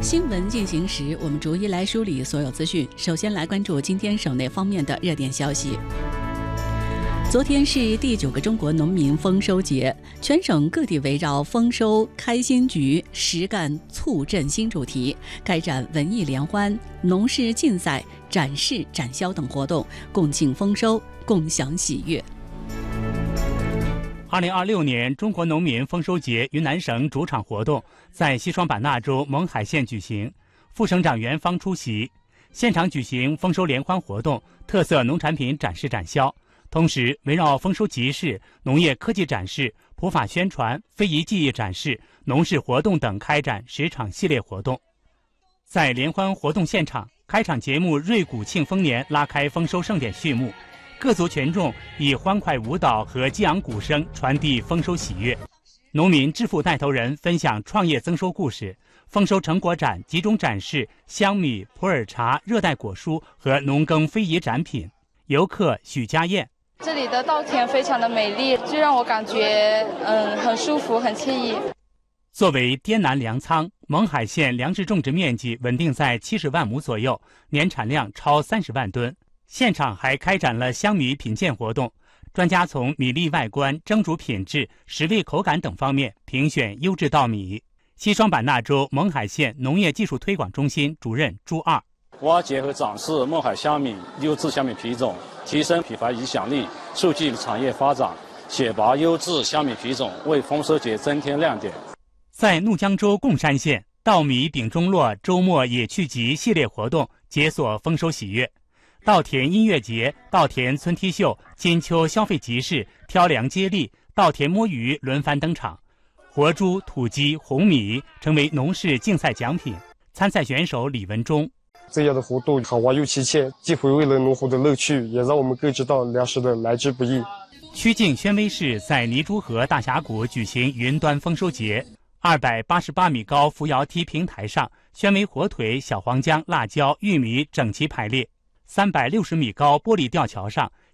新闻进行时，我们逐一来梳理所有资讯。首先来关注今天省内方面的热点消息。昨天是第9个中国农民丰收节，全省各地围绕丰收开心局、实干促振兴主题，开展文艺联欢、农事竞赛、展示展销等活动，共庆丰收，共享喜悦。 2026年中国农民丰收节云南省主场活动在西双版纳州勐海县举行，副省长袁芳出席。现场举行丰收联欢活动，特色农产品展示展销。同时，围绕丰收集市、农业科技展示、普法宣传、非遗技艺展示、农事活动等开展10场系列活动。在联欢活动现场，开场节目《瑞谷庆丰年》拉开丰收盛典序幕，各族群众以欢快舞蹈和激昂鼓声传递丰收喜悦。农民致富带头人分享创业增收故事，丰收成果展集中展示香米、普洱茶、热带果蔬和农耕非遗展品。游客许家燕。 这里的稻田非常的美丽，就让我感觉很舒服很惬意。 作为滇南粮仓，勐海县粮食种植面积稳定在70万亩左右，年产量超30万吨。现场还开展了香米品鉴活动，专家从米粒外观、蒸煮品质、食味口感等方面评选优质稻米。西双版纳州勐海县农业技术推广中心主任朱二。 挖掘和展示勐海香米优质香米品种，提升品牌影响力，促进产业发展，选拔优质香米品种，为丰收节增添亮点。 在怒江州贡山县，稻米饼中落周末野趣集系列活动解锁丰收喜悦。稻田音乐节、稻田村 T 秀、金秋消费集市、挑粮接力、稻田摸鱼轮番登场，活猪、土鸡、红米成为农事竞赛奖品。参赛选手李文忠。 这样的活动好玩又亲切，既回味了农活的乐趣，也让我们更知道粮食的来之不易。 曲靖宣威市在泥珠河大峡谷举行云端丰收节，288米高扶摇梯平台上，宣威火腿、小黄姜、辣椒、玉米整齐排列；360米高玻璃吊桥上，